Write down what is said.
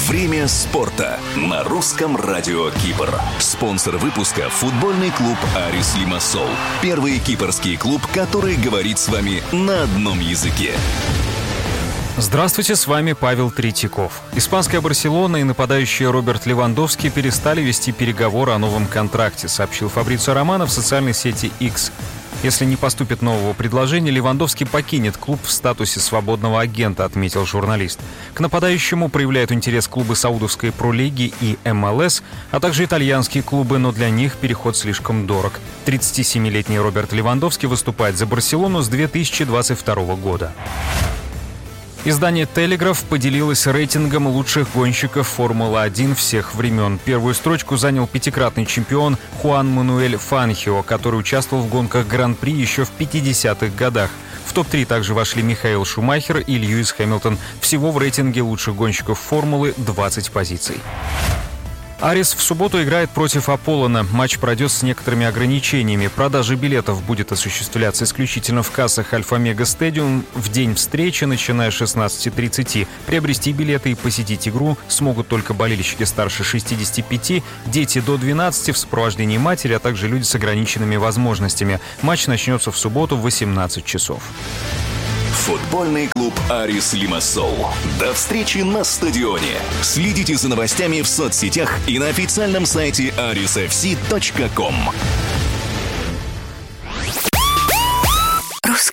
Время спорта на русском радио Кипр. Спонсор выпуска — футбольный клуб «Арис Лимассол». Первый кипрский клуб, который говорит с вами на одном языке. Здравствуйте, с вами Павел Третьяков. Испанская «Барселона» и нападающий Роберт Левандовский перестали вести переговоры о новом контракте, сообщил Фабрицио Романо в социальной сети X. Если не поступит нового предложения, Левандовский покинет клуб в статусе свободного агента, отметил журналист. К нападающему проявляют интерес клубы Саудовской пролиги и МЛС, а также итальянские клубы, но для них переход слишком дорог. 37-летний Роберт Левандовский выступает за «Барселону» с 2022 года. Издание «Телеграф» поделилось рейтингом лучших гонщиков Формулы-1 всех времен. Первую строчку занял пятикратный чемпион Хуан Мануэль Фанхио, который участвовал в гонках Гран-при еще в 50-х годах. В топ-3 также вошли Михаэл Шумахер и Льюис Хэмилтон. Всего в рейтинге лучших гонщиков Формулы 20 позиций. Арис в субботу играет против Аполлона. Матч пройдет с некоторыми ограничениями. Продажа билетов будет осуществляться исключительно в кассах Альфа-Мега Стадиум в день встречи, начиная с 16:30. Приобрести билеты и посетить игру смогут только болельщики старше 65, дети до 12 в сопровождении матери, а также люди с ограниченными возможностями. Матч начнется в субботу в 18 часов. Футбольный клуб «Арис Лимассол». До встречи на стадионе. Следите за новостями в соцсетях и на официальном сайте arisfc.com.